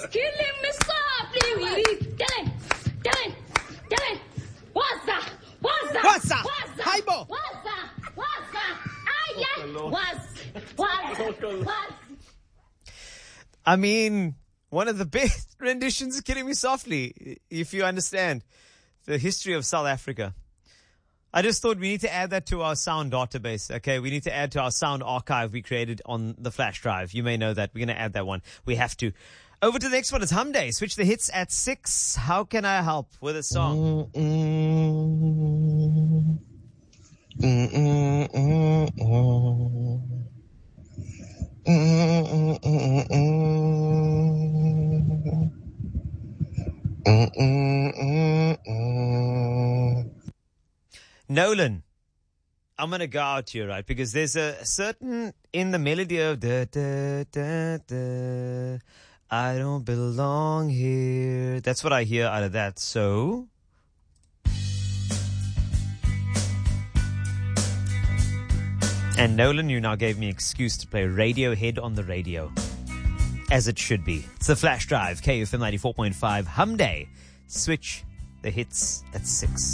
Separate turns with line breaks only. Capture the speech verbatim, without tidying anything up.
killing me softly. Wee wee. Dylan, Dylan, Dylan. What's that? What's that?
What's that?
What's that?
Hypo.
What's that? What's that? Ah, yeah. What's? What's? What's?
I mean, one of the best renditions of Killing Me Softly, if you understand the history of South Africa. I just thought we need to add that to our sound database, okay? We need to add to our sound archive we created on the flash drive. You may know that. We're going to add that one. We have to. Over to the next one. It's Hum Day. Switch the hits at six. How can I help with a song?
Mm-mm. Mm-mm-mm-mm. Mm-mm-mm-mm. Mm-mm-mm-mm.
Nolan, I'm going to go out here, right? Because there's a certain, in the melody of da, da, da, da, I don't belong here. That's what I hear out of that. So, and Nolan, you now gave me excuse to play Radiohead on the radio. As it should be. It's the Flash Drive, K F M ninety-four point five, Hum Day. Switch the hits at six.